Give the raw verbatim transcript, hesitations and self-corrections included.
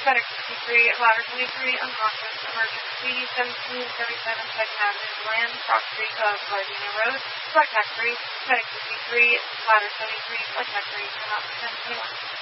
FedEx fifty-three, ladder twenty-three, unconscious, emergency, seventeen thirty-seven Second Avenue, land, cross street of Gardena Road, flight pack three, FedEx fifty-three, ladder seventy-three, flight pack three, come out ten twenty-one.